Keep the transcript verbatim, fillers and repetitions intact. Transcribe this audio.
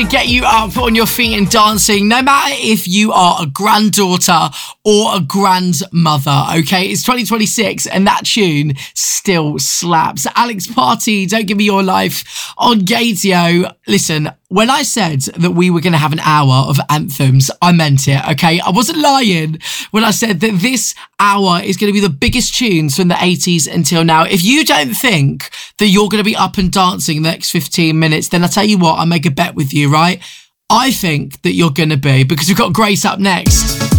to get you up on your feet and dancing, no matter if you are a granddaughter or a grandmother, okay? It's twenty twenty-six and that tune still slaps. Alex Party, Don't Give Me Your Life on Gaydio. Listen, when I said that we were going to have an hour of anthems, I meant it, okay? I wasn't lying when I said that this hour is going to be the biggest tunes from the eighties until now. If you don't think that you're going to be up and dancing the next fifteen minutes, then I'll tell you what, I'll make a bet with you, right? I think that you're going to be, because we've got Grace up next.